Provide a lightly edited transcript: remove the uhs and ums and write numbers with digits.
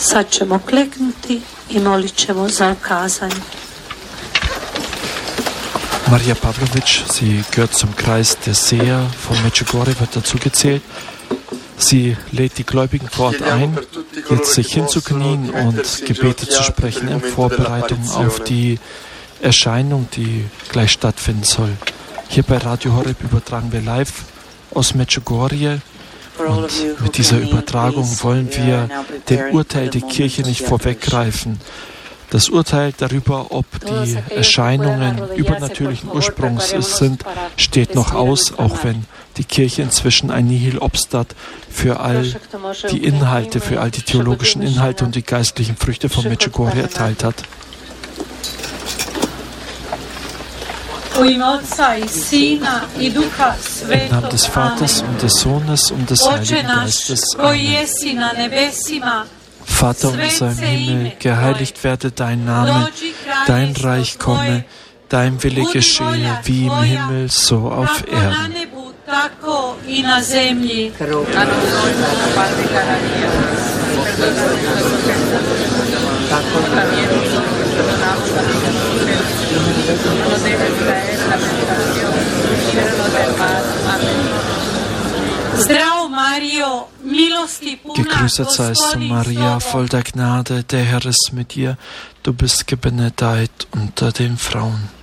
Sad ćemo kleknuti I molit ćemo za okazanje. Maria Pavlović, sie gehört zum Kreis der Seher von Medjugorje, wird dazu gezählt. Sie lädt die Gläubigen vor Ort ein, jetzt sich hinzuknien und Gebete zu sprechen in Vorbereitung auf die Erscheinung, die gleich stattfinden soll. Hier bei Radio Horeb übertragen wir live aus Medjugorje. Und mit dieser Übertragung wollen wir dem Urteil der Kirche nicht vorweggreifen. Das Urteil darüber, ob die Erscheinungen übernatürlichen Ursprungs sind, steht noch aus, auch wenn die Kirche inzwischen ein Nihil obstat für all die Inhalte, für all die theologischen Inhalte und die geistlichen Früchte von Medjugorje erteilt hat. Im Namen des Vaters und des Sohnes und des Heiligen Geistes. Amen. Vater unser im Himmel, geheiligt werde dein Name, dein Reich komme, dein Wille geschehe, wie im Himmel, so auf Erden. Gegrüßet seist du, Maria, voll der Gnade, der Herr ist mit dir. Du bist gebenedeit unter den Frauen.